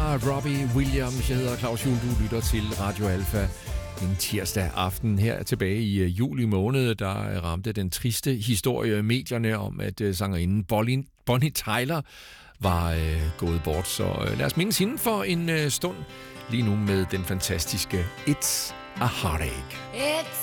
var Robbie Williams. Jeg hedder Claus Juhl, du lytter til Radio Alfa en tirsdag aften her tilbage i juli måned. Der ramte den triste historie medierne om, at sangerinden Bonnie Tyler var gået bort. Så lad os mindes hende for en stund lige nu med den fantastiske It's a Heartache.